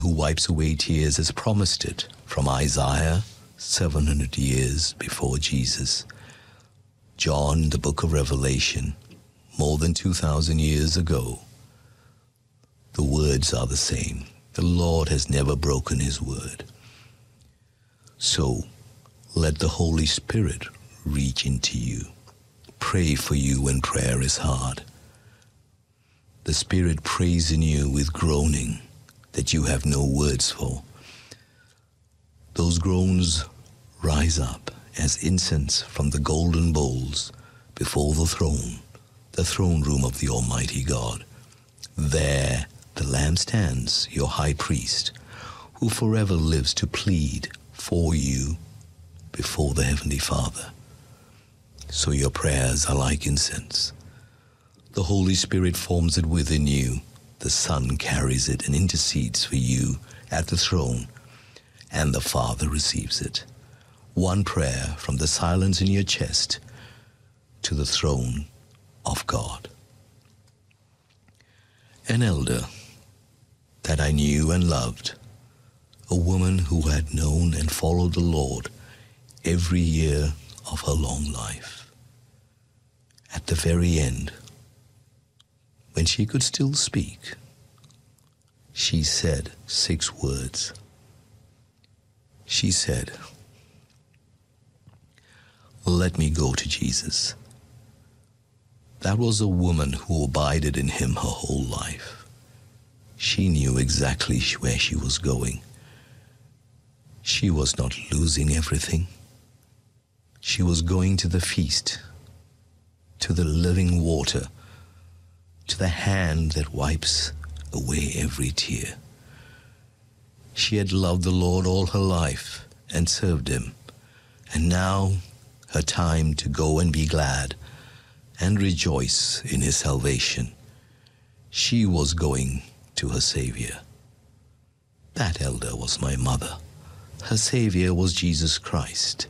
who wipes away tears has promised it from Isaiah 700 years before Jesus. John, the book of Revelation, more than 2,000 years ago. The words are the same. The Lord has never broken his word. So let the Holy Spirit reach into you. Pray for you when prayer is hard. The Spirit prays in you with groaning that you have no words for. Those groans rise up as incense from the golden bowls before the throne room of the Almighty God. There the Lamb stands, your high priest, who forever lives to plead for you before the Heavenly Father. So your prayers are like incense. The Holy Spirit forms it within you. The Son carries it and intercedes for you at the throne, and the Father receives it. One prayer from the silence in your chest to the throne of God. An elder that I knew and loved, a woman who had known and followed the Lord every year of her long life. At the very end, when she could still speak, she said 6 words. She said, "Let me go to Jesus." That was a woman who abided in him her whole life. She knew exactly where she was going. She was not losing everything. She was going to the feast, to the living water, to the hand that wipes away every tear. She had loved the Lord all her life and served him, and now her time to go and be glad and rejoice in his salvation. She was going to her Savior. That elder was my mother. Her Savior was Jesus Christ.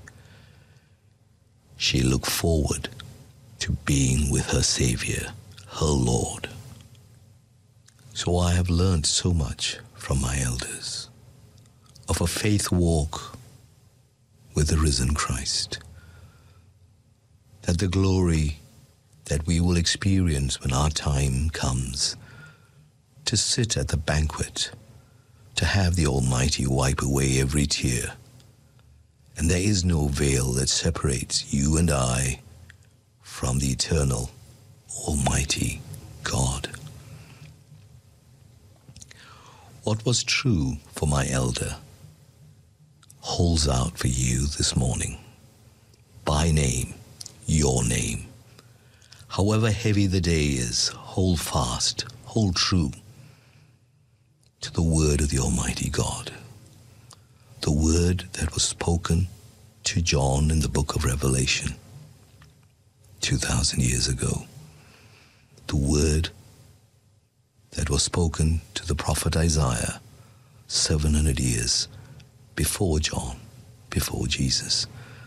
She looked forward to being with her Savior, her Lord. So I have learned so much from my elders of a faith walk with the risen Christ, that the glory that we will experience when our time comes to sit at the banquet, to have the Almighty wipe away every tear, and there is no veil that separates you and I from the eternal Almighty God. What was true for my elder holds out for you this morning. By name, your name. However heavy the day is, hold fast, hold true to the word of the Almighty God. The word that was spoken to John in the book of Revelation 2,000 years ago. The word that was spoken to the prophet Isaiah 700 years before John, before Jesus.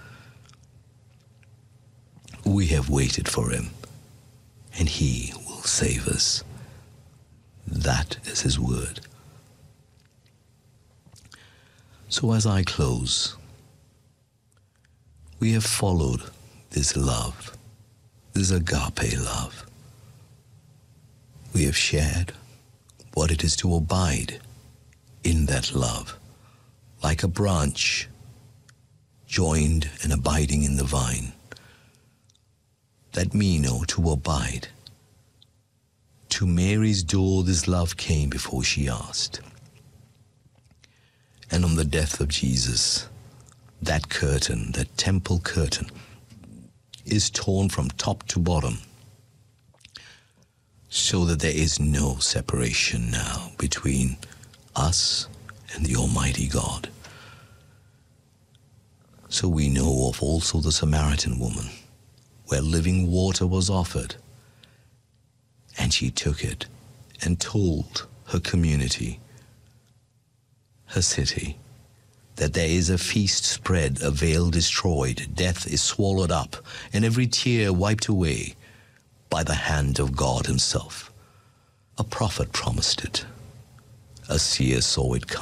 We have waited for him, and he will save us. That is his word. So as I close, we have followed this love, this agape love. We have shared what it is to abide in that love, like a branch joined and abiding in the vine. That meno, to abide. To Mary's door this love came before she asked. And on the death of Jesus, that curtain, that temple curtain, is torn from top to bottom, so that there is no separation now between us and the Almighty God. So we know of also the Samaritan woman, where living water was offered, and she took it and told her community, her city, that there is a feast spread, a veil destroyed, death is swallowed up, and every tear wiped away by the hand of God himself. A prophet promised it. a seer saw it